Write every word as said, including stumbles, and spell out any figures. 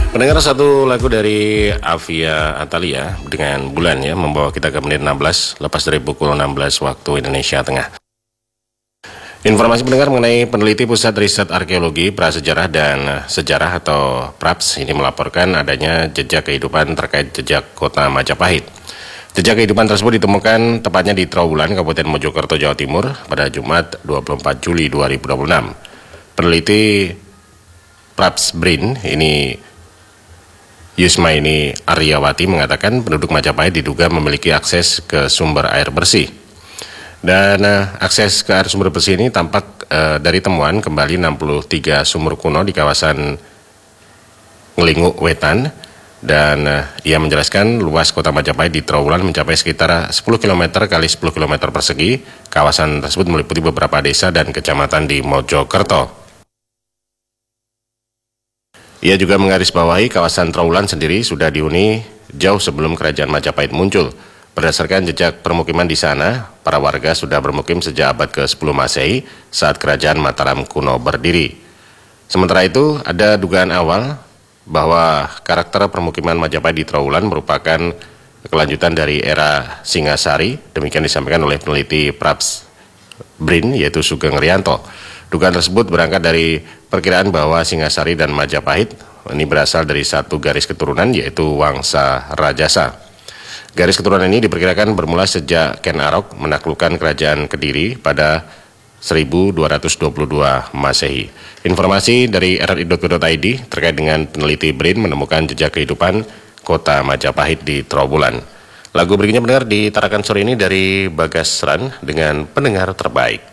Pendengar, satu lagu dari Avia Atalia dengan Bulan ya membawa kita ke menit enam belas lepas dari pukul enam belas waktu Indonesia Tengah. Informasi pendengar mengenai peneliti Pusat Riset Arkeologi, Prasejarah dan Sejarah atau PRAPS ini melaporkan adanya jejak kehidupan terkait jejak kota Majapahit. Jejak kehidupan tersebut ditemukan tepatnya di Trawulan, Kabupaten Mojokerto, Jawa Timur pada Jumat dua puluh empat Juli dua ribu dua puluh enam. Peneliti PRAPS BRIN ini Yusmaini Aryawati mengatakan penduduk Majapahit diduga memiliki akses ke sumber air bersih. Dan uh, akses ke air sumber bersih ini tampak uh, dari temuan kembali enam puluh tiga sumur kuno di kawasan Ngelinguk Wetan. Dan uh, ia menjelaskan luas kota Majapahit di Trawulan mencapai sekitar sepuluh kilometer kali sepuluh kilometer persegi. Kawasan tersebut meliputi beberapa desa dan kecamatan di Mojokerto. Ia juga menggarisbawahi kawasan Trawulan sendiri sudah dihuni jauh sebelum kerajaan Majapahit muncul. Berdasarkan jejak permukiman di sana, para warga sudah bermukim sejak abad ke sepuluh Masehi saat kerajaan Mataram kuno berdiri. Sementara itu, ada dugaan awal bahwa karakter permukiman Majapahit di Trawulan merupakan kelanjutan dari era Singasari. Demikian disampaikan oleh peneliti PRAPS BRIN yaitu Sugeng Rianto. Dugaan tersebut berangkat dari perkiraan bahwa Singasari dan Majapahit ini berasal dari satu garis keturunan yaitu Wangsa Rajasa. Garis keturunan ini diperkirakan bermula sejak Ken Arok menaklukkan kerajaan Kediri pada seribu dua ratus dua puluh dua Masehi. Informasi dari r r i dot co dot i d terkait dengan peneliti BRIN menemukan jejak kehidupan kota Majapahit di Trawulan. Lagu berikutnya benar ditarakan sore ini dari Bagas Ran dengan Pendengar Terbaik.